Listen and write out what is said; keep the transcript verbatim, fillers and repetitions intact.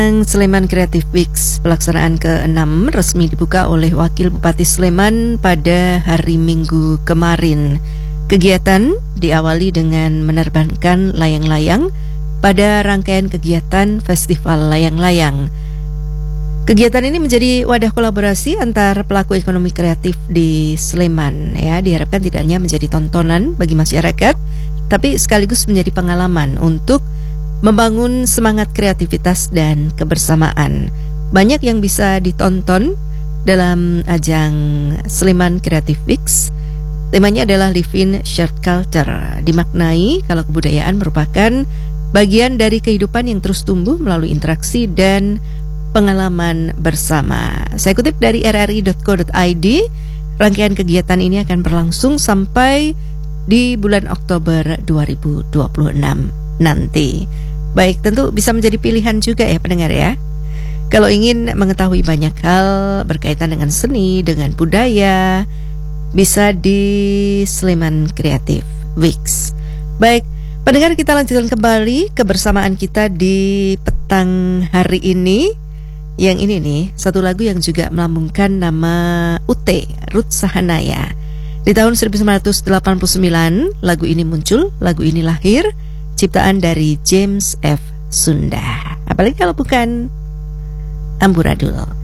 Sleman Creative Weeks pelaksanaan keenam resmi dibuka oleh Wakil Bupati Sleman pada hari Minggu kemarin. Kegiatan diawali dengan menerbangkan layang-layang pada rangkaian kegiatan Festival Layang-Layang. Kegiatan ini menjadi wadah kolaborasi antar pelaku ekonomi kreatif di Sleman. Ya, diharapkan tidak hanya menjadi tontonan bagi masyarakat, tapi sekaligus menjadi pengalaman untuk membangun semangat kreativitas dan kebersamaan. Banyak yang bisa ditonton dalam ajang Sleman Creative Weeks. Temanya adalah Live in Shared Culture. Dimaknai kalau kebudayaan merupakan bagian dari kehidupan yang terus tumbuh melalui interaksi dan pengalaman bersama. Saya kutip dari r r i dot co dot i d. Rangkaian kegiatan ini akan berlangsung sampai di bulan Oktober dua ribu dua puluh enam nanti. Baik, tentu bisa menjadi pilihan juga ya pendengar ya. Kalau ingin mengetahui banyak hal berkaitan dengan seni, dengan budaya, bisa di Sleman Creative Weeks. Baik, pendengar, kita lanjutkan kembali kebersamaan kita di petang hari ini. Yang ini nih, satu lagu yang juga melambungkan nama U T, Ruth Sahanaya. Di tahun seribu sembilan ratus delapan puluh sembilan, lagu ini muncul, lagu ini lahir, ciptaan dari James F. Sunda. Apalagi kalau bukan amburadul.